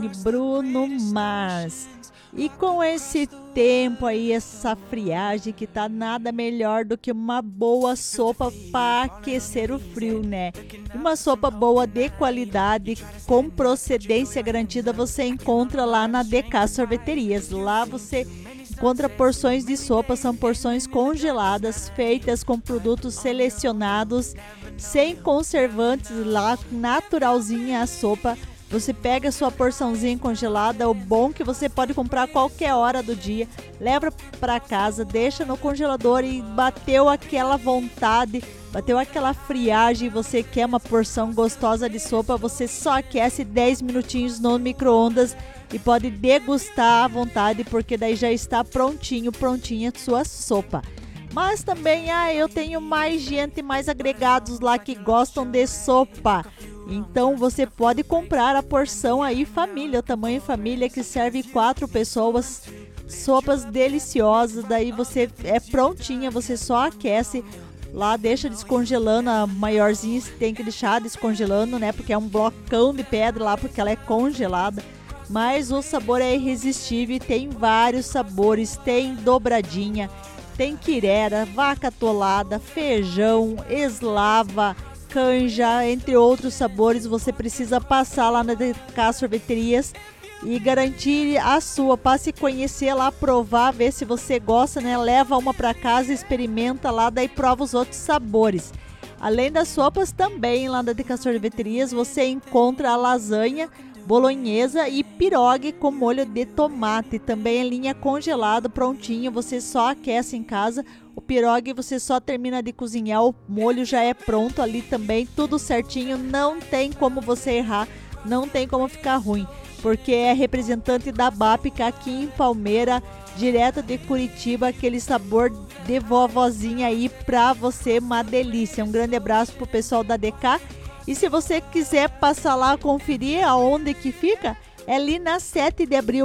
Bruno Mars. E com esse tempo aí, essa friagem que tá nada melhor do que uma boa sopa para aquecer o frio, né? Uma sopa boa de qualidade, com procedência garantida, você encontra lá na DK Sorveterias. Lá você encontra porções de sopa, são porções congeladas, feitas com produtos selecionados, sem conservantes, lá naturalzinha a sopa. Você pega a sua porçãozinha congelada, o bom é que você pode comprar a qualquer hora do dia, leva para casa, deixa no congelador e bateu aquela vontade, bateu aquela friagem, você quer uma porção gostosa de sopa, você só aquece 10 minutinhos no micro-ondas e pode degustar à vontade, porque daí já está prontinha a sua sopa. Mas também, eu tenho mais gente, mais agregados lá que gostam de sopa. Então você pode comprar a porção aí família, o tamanho família, que serve 4 pessoas, sopas deliciosas. Daí você é prontinha, você só aquece lá, deixa descongelando, a maiorzinha você tem que deixar descongelando, né? Porque é um blocão de pedra lá, porque ela é congelada. Mas o sabor é irresistível e tem vários sabores, tem dobradinha, tem quirera, vaca atolada, feijão, eslava, canja, entre outros sabores. Você precisa passar lá na DK Sorveterias e garantir a sua. Passe conhecer lá, provar, ver se você gosta, né? Leva uma para casa, experimenta lá, daí prova os outros sabores. Além das sopas, também lá na DK Sorveterias você encontra a lasanha bolonhesa e pirogue com molho de tomate, também em linha congelado, prontinho, você só aquece em casa. O pirogue você só termina de cozinhar, o molho já é pronto ali também, tudo certinho, não tem como você errar, não tem como ficar ruim, porque é representante da BAPICA aqui em Palmeira, direto de Curitiba, aquele sabor de vovozinha aí pra você, uma delícia. Um grande abraço pro pessoal da DK. E se você quiser passar lá, conferir aonde que fica, é ali na 7 de abril,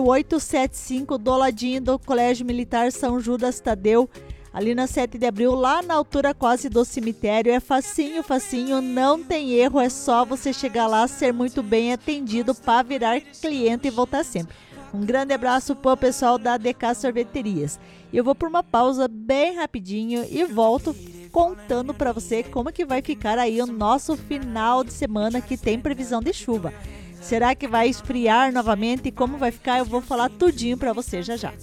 875, do ladinho do Colégio Militar São Judas Tadeu, ali na 7 de abril, lá na altura quase do cemitério. É facinho, não tem erro, é só você chegar lá, ser muito bem atendido para virar cliente e voltar sempre. Um grande abraço para o pessoal da DK Sorveterias. Eu vou por uma pausa bem rapidinho e volto contando para você como que vai ficar aí o nosso final de semana, que tem previsão de chuva. Será que vai esfriar novamente? Como vai ficar? Eu vou falar tudinho para você já já.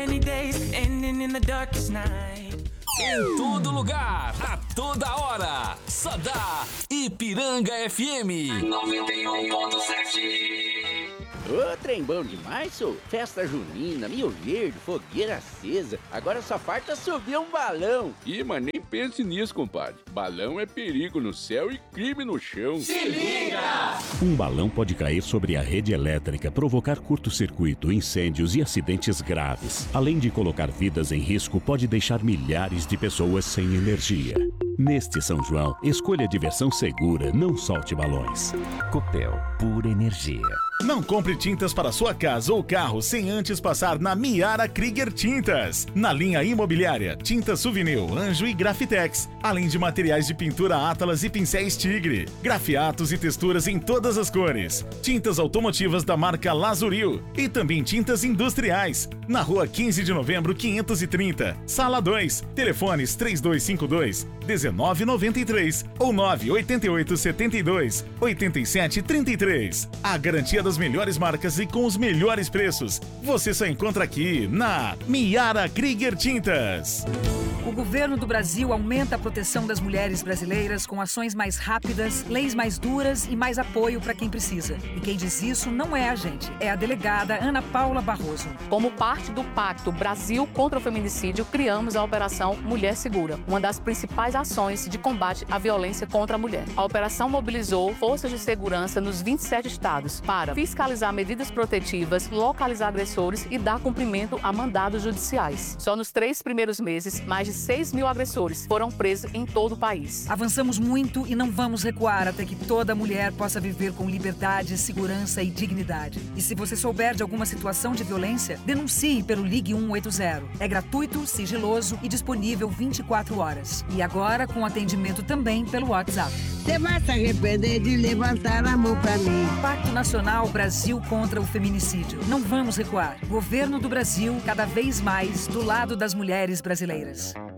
Em todo lugar, a toda hora, só dá Ipiranga FM 91.7. Ô, trem bom demais, sou. Festa junina, Milho Verde, fogueira acesa. Agora só falta subir um balão. Ih, mas nem pense nisso, compadre. Balão é perigo no céu e crime no chão. Se liga! Um balão pode cair sobre a rede elétrica, provocar curto-circuito, incêndios e acidentes graves. Além de colocar vidas em risco, pode deixar milhares de pessoas sem energia. Neste São João, escolha diversão segura, não solte balões. Copel, pura energia. Não compre tintas para sua casa ou carro sem antes passar na Miara Krieger Tintas. Na linha imobiliária, tintas Souvenir, Anjo e Grafitex. Além de materiais de pintura Atlas e pincéis Tigre. Grafiatos e texturas em todas as cores. Tintas automotivas da marca Lazuril. E também tintas industriais. Na rua 15 de novembro, 530. Sala 2. Telefones 3252-1993 ou 98872-8733. A garantia das melhores marcas e com os melhores preços. Você só encontra aqui na Miara Krieger Tintas. O governo do Brasil aumenta a proteção das mulheres brasileiras com ações mais rápidas, leis mais duras e mais apoio para quem precisa. E quem diz isso não é a gente, é a delegada Ana Paula Barroso. Como parte do Pacto Brasil contra o Feminicídio, criamos a Operação Mulher Segura, uma das principais ações de combate à violência contra a mulher. A operação mobilizou forças de segurança nos 27 estados para fiscalizar medidas protetivas, localizar agressores e dar cumprimento a mandados judiciais. Só nos 3 primeiros meses, mais de 6 mil agressores foram presos em todo o país. Avançamos muito e não vamos recuar até que toda mulher possa viver com liberdade, segurança e dignidade. E se você souber de alguma situação de violência, denuncie pelo Ligue 180. É gratuito, sigiloso e disponível 24 horas. E agora com atendimento também pelo WhatsApp. Você vai se arrepender de levantar a mão pra mim. Pacto Nacional Brasil contra o Feminicídio. Não vamos recuar. Governo do Brasil, cada vez mais do lado das mulheres brasileiras.